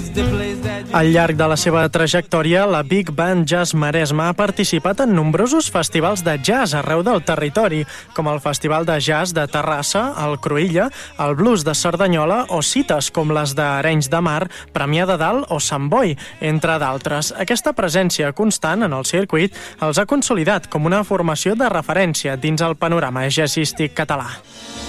Al llarg de la seva trajectòria, la Big Band Jazz Maresme ha participat en nombrosos festivals de jazz arreu del territori, com el Festival de Jazz de Terrassa, el Cruïlla, el Blues de Cerdanyola o cites com les d'Arenys de Mar, Premià de Dalt o Sant Boi, entre d'altres. Aquesta presència constant en el circuit els ha consolidat com una formació de referència dins el panorama jazzístic català.